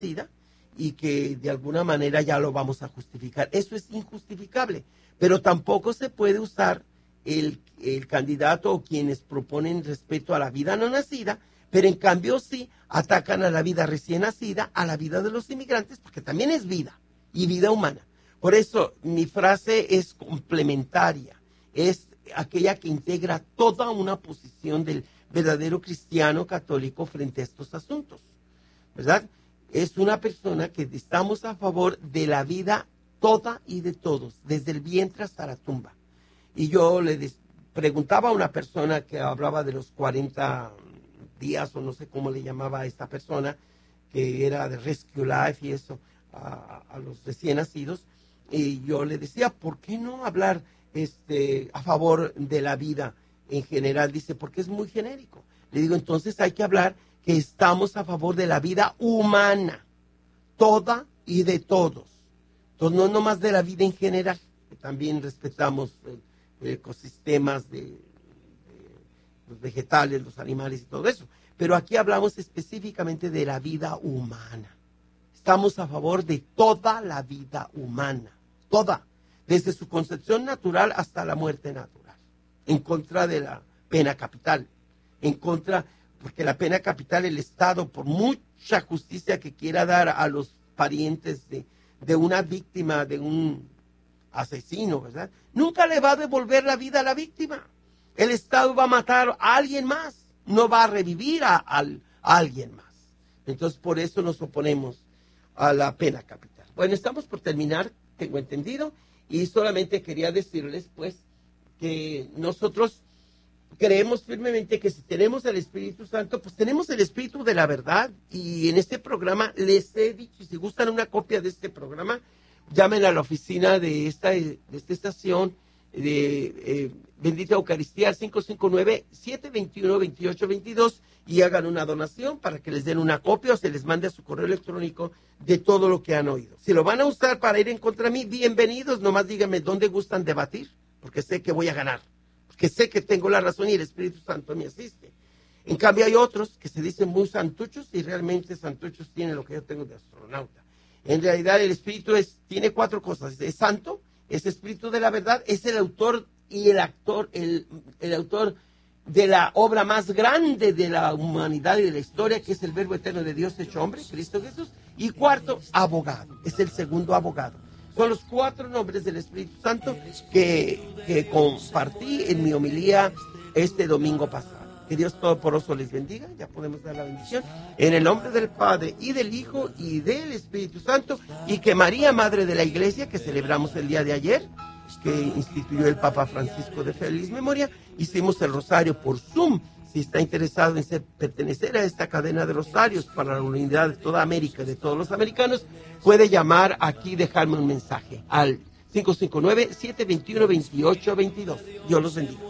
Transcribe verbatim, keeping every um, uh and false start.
nacida y que de alguna manera ya lo vamos a justificar. Eso es injustificable, pero tampoco se puede usar el, el candidato o quienes proponen respeto a la vida no nacida, pero en cambio sí atacan a la vida recién nacida, a la vida de los inmigrantes, porque también es vida y vida humana. Por eso mi frase es complementaria, es aquella que integra toda una posición del verdadero cristiano católico frente a estos asuntos, ¿verdad? Es una persona que estamos a favor de la vida toda y de todos, desde el vientre hasta la tumba. Y yo le des- preguntaba a una persona que hablaba de los cuarenta días, o no sé cómo le llamaba a esta persona, que era de Rescue Life y eso, a, a los recién nacidos, y yo le decía, ¿por qué no hablar este, a favor de la vida en general? Dice, porque es muy genérico. Le digo, entonces hay que hablar que estamos a favor de la vida humana, toda y de todos. Entonces, no nomás de la vida en general, que también respetamos eh, ecosistemas de, de los vegetales, los animales y todo eso. Pero aquí hablamos específicamente de la vida humana. Estamos a favor de toda la vida humana, toda, desde su concepción natural hasta la muerte natural, en contra de la pena capital, en contra, porque la pena capital, el Estado, por mucha justicia que quiera dar a los parientes de, de una víctima, de un asesino, ¿verdad? Nunca le va a devolver la vida a la víctima. El Estado va a matar a alguien más, no va a revivir a, a, a alguien más. Entonces, por eso nos oponemos a la pena capital. Bueno, estamos por terminar, tengo entendido, y solamente quería decirles, pues, que nosotros creemos firmemente que si tenemos el Espíritu Santo, pues tenemos el Espíritu de la verdad, y en este programa les he dicho, y si gustan una copia de este programa, llamen a la oficina de esta, de esta estación de eh, Bendita Eucaristía al cinco cinco nueve, siete dos uno, dos ocho dos dos y hagan una donación para que les den una copia o se les mande a su correo electrónico de todo lo que han oído. Si lo van a usar para ir en contra de mí, bienvenidos, nomás díganme dónde gustan debatir, porque sé que voy a ganar, porque sé que tengo la razón y el Espíritu Santo me asiste. En cambio hay otros que se dicen muy santuchos y realmente santuchos tienen lo que yo tengo de astronauta. En realidad el Espíritu es, tiene cuatro cosas, es santo, es Espíritu de la verdad, es el autor y el actor, el, el autor de la obra más grande de la humanidad y de la historia, que es el Verbo eterno de Dios hecho hombre, Cristo Jesús. Y cuarto, abogado, es el segundo abogado. Son los cuatro nombres del Espíritu Santo que, que compartí en mi homilía este domingo pasado. Que Dios Todopoderoso les bendiga, ya podemos dar la bendición, en el nombre del Padre y del Hijo y del Espíritu Santo, y que María, Madre de la Iglesia, que celebramos el día de ayer, que instituyó el Papa Francisco de feliz memoria, hicimos el rosario por Zoom. Si está interesado en ser, pertenecer a esta cadena de rosarios para la unidad de toda América, de todos los americanos, puede llamar aquí y dejarme un mensaje al cinco cinco nueve, siete dos uno, dos ocho dos dos. Dios los bendiga.